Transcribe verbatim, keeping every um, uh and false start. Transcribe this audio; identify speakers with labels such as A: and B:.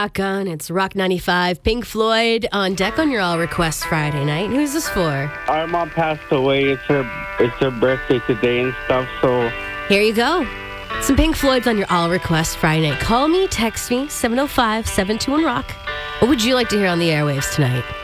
A: Rock on, it's Rock ninety-five. Pink Floyd on deck on your All Request Friday night. Who's this for?
B: Our mom passed away. It's her it's her birthday today and stuff, so...
A: Here you go. Some Pink Floyd's on your All Request Friday night. Call me, text me, seven oh five, seven two one, ROCK. What would you like to hear on the airwaves tonight?